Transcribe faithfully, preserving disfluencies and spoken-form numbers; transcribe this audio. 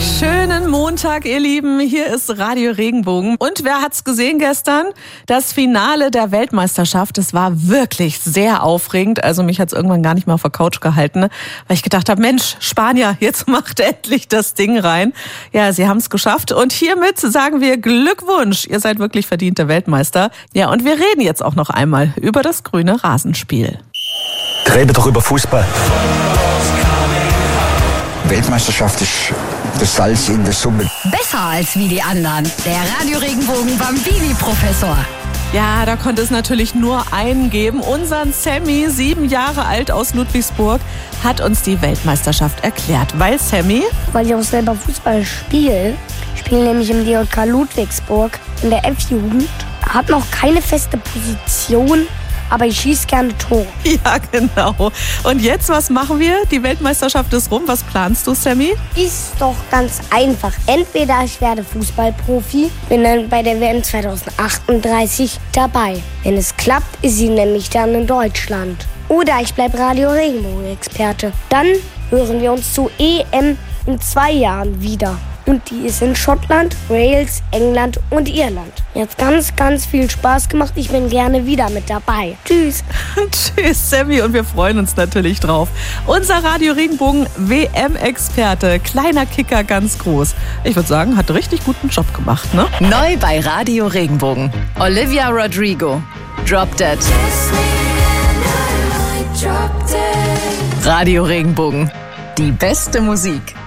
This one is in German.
Schönen Montag, ihr Lieben. Hier ist Radio Regenbogen. Und wer hat's gesehen gestern? Das Finale der Weltmeisterschaft. Es war wirklich sehr aufregend. Also mich hat's irgendwann gar nicht mehr auf der Couch gehalten, weil ich gedacht habe, Mensch, Spanier, jetzt macht endlich das Ding rein. Ja, sie haben's geschafft. Und hiermit sagen wir Glückwunsch. Ihr seid wirklich verdiente Weltmeister. Ja, und wir reden jetzt auch noch einmal über das grüne Rasenspiel. Reden doch über Fußball. Weltmeisterschaft ist das Salz in der Suppe. Besser als wie die anderen. Der Radio Regenbogen Bambini-Professor. Ja, da konnte es natürlich nur einen geben. Unseren Sammy, sieben Jahre alt aus Ludwigsburg, hat uns die Weltmeisterschaft erklärt. Weil Sammy? Weil ich auch selber Fußball spiele. Ich spiele nämlich im D J K Ludwigsburg in der F-Jugend. Hab noch keine feste Position, aber ich schieße gerne Tore. Ja, genau. Und jetzt, was machen wir? Die Weltmeisterschaft ist rum. Was planst du, Sammy? Ist doch ganz einfach. Entweder ich werde Fußballprofi, bin dann bei der W M zwanzig achtunddreißig dabei. Wenn es klappt, ist sie nämlich dann in Deutschland. Oder ich bleibe Radio Regenbogen-Experte. Dann hören wir uns zur E M in zwei Jahren wieder. Und die ist in Schottland, Wales, England und Irland. Mir hat's ganz, ganz viel Spaß gemacht. Ich bin gerne wieder mit dabei. Tschüss. Tschüss, Sammy. Und wir freuen uns natürlich drauf. Unser Radio Regenbogen W M-Experte. Kleiner Kicker, ganz groß. Ich würde sagen, hat richtig guten Job gemacht, ne? Neu bei Radio Regenbogen. Olivia Rodrigo. Drop Dead. Radio Regenbogen. Die beste Musik.